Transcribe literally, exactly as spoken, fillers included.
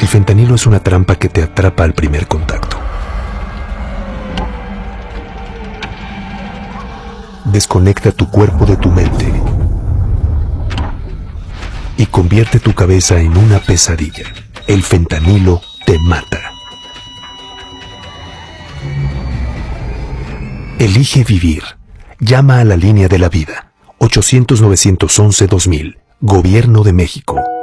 El fentanilo es una trampa que te atrapa al primer contacto. Desconecta tu cuerpo de tu mente y convierte tu cabeza en una pesadilla. El fentanilo te mata. Elige vivir. Llama a la línea de la vida. ochocientos, novecientos once, dos mil. Gobierno de México.